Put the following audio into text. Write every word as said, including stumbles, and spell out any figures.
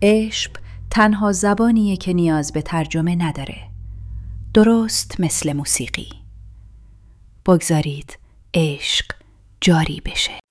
عشق تنها زبانیه که نیاز به ترجمه نداره. درست مثل موسیقی. بگذارید عشق جاری بشه.